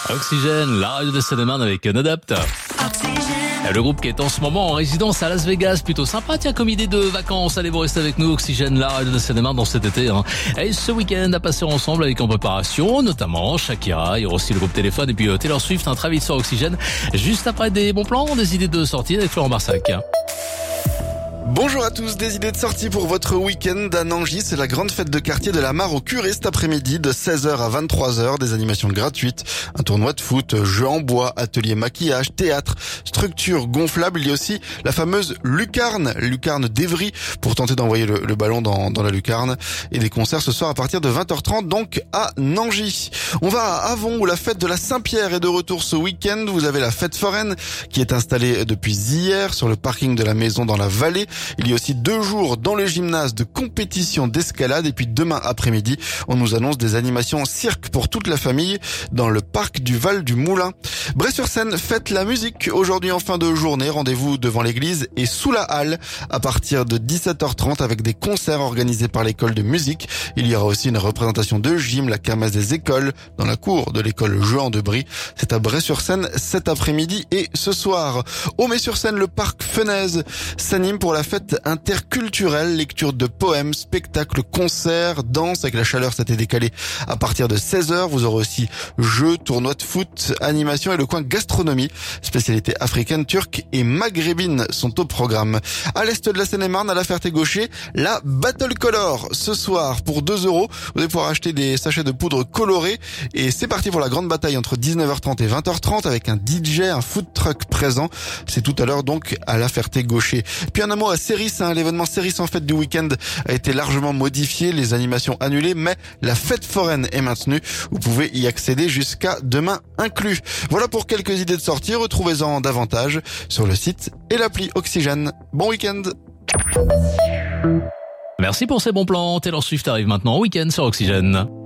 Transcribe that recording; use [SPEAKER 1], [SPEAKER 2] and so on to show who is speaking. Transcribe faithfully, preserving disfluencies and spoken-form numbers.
[SPEAKER 1] Oxygène, la radio de Seine-et-Marne avec Nadapt. Le groupe qui est en ce moment en résidence à Las Vegas, plutôt sympa, tiens, comme idée de vacances. Allez, vous restez avec nous, Oxygène, la radio de Seine-et-Marne dans cet été. Hein. Et ce week-end à passer ensemble avec en préparation, notamment Shakira, il y aura aussi le groupe Téléphone et puis euh, Taylor Swift, un Travis sur Oxygène. Juste après des bons plans, des idées de sortie avec Florent Barsac.
[SPEAKER 2] Bonjour à tous, des idées de sortie pour votre week-end à Nangy. C'est la grande fête de quartier de la Mare au Curé cet après-midi de seize heures à vingt-trois heures. Des animations gratuites, un tournoi de foot, jeux en bois, atelier maquillage, théâtre, structure gonflable. Il y a aussi la fameuse lucarne, lucarne d'Evry pour tenter d'envoyer le, le ballon dans, dans la lucarne. Et des concerts ce soir à partir de vingt heures trente donc à Nangy. On va à Avon où la fête de la Saint-Pierre est de retour ce week-end. Vous avez la fête foraine qui est installée depuis hier sur le parking de la maison dans la vallée. Il y a aussi deux jours dans le gymnase de compétition d'escalade et puis demain après-midi, on nous annonce des animations en cirque pour toute la famille dans le parc du Val du Moulin. Bray-sur-Seine fête la musique aujourd'hui en fin de journée. Rendez-vous devant l'église et sous la halle à partir de dix-sept heures trente avec des concerts organisés par l'école de musique. Il y aura aussi une représentation de gym, la kermesse des écoles dans la cour de l'école Jehan de Brie. C'est à Bray-sur-Seine cet après-midi et ce soir. Aumé-sur-Seine, le parc Fenaise s'anime pour la fête interculturelle, lecture de poèmes, spectacles, concerts, danse. Avec la chaleur, ça t'est décalé à partir de seize heures. Vous aurez aussi jeux, tournois de foot, animation et le coin gastronomie. Spécialités africaines, turques et maghrébines sont au programme. À l'est de la Seine-et-Marne, à la Ferté-Gaucher, la Battle Color. Ce soir, pour deux euros, vous allez pouvoir acheter des sachets de poudre colorée. Et c'est parti pour la grande bataille entre dix-neuf heures trente et vingt heures trente avec un D J, un food truck présent. C'est tout à l'heure donc à la Ferté-Gaucher. Puis un mot à Céris, hein, l'événement Céris en fête du week-end a été largement modifié, les animations annulées, mais la fête foraine est maintenue. Vous pouvez y accéder jusqu'à demain inclus. Voilà pour quelques idées de sortie, retrouvez-en davantage sur le site et l'appli Oxygène. Bon week-end.
[SPEAKER 1] Merci pour ces bons plans. Taylor Swift arrive maintenant au week-end sur Oxygène.